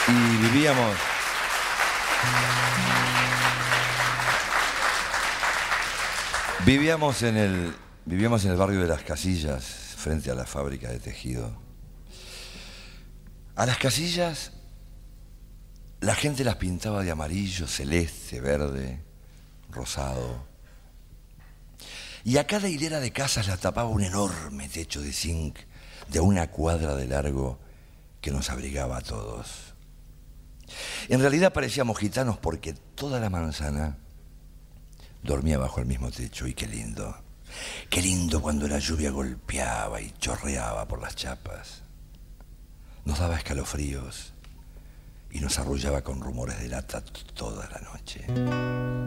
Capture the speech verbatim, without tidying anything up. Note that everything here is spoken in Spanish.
Y vivíamos... Vivíamos en el, vivíamos en el barrio de Las Casillas, frente a la fábrica de tejido. A las casillas, la gente las pintaba de amarillo, celeste, verde, rosado. Y a cada hilera de casas la tapaba un enorme techo de zinc de una cuadra de largo que nos abrigaba a todos. En realidad parecíamos gitanos porque toda la manzana dormía bajo el mismo techo, y qué lindo. Qué lindo cuando la lluvia golpeaba y chorreaba por las chapas. Nos daba escalofríos y nos arrullaba con rumores de lata toda la noche.